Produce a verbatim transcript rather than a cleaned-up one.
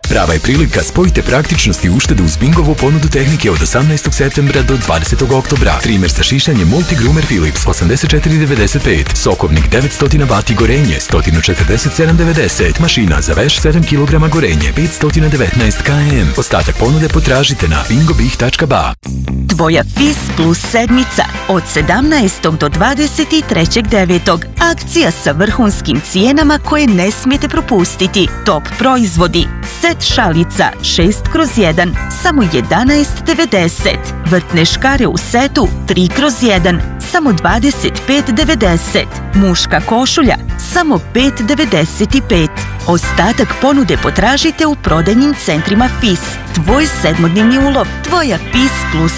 Prava je prilika, spojite praktičnost i uštedu uz Bingovu ponudu tehnike od osamnaestog septembra do dvadesetog oktobra. Trimer sa šišanjem Multigroomer Philips osamdeset četiri devedeset pet, sokovnik devetsto vati gorenje sto četrdeset sedam devedeset, mašina za veš sedam kilograma gorenje petsto devetnaest kilograma. Ostatak ponude potražite na bingobih tačka ba. Tvoja Fis Plus sedmica od sedamnaestog do dvadeset trećeg devetog Akcija sa vrhunskim cijenama koje ne smijete propustiti. Top proizvodi. Set šalica šest kroz jedan, samo jedanaest devedeset. Vrtne škare u setu tri kroz jedan, samo dvadeset pet devedeset. Muška košulja, samo pet devedeset pet. Ostatak ponude potražite u prodajnim centrima Fis. Tvoj sedmodnevni ulov, tvoja Fis Plus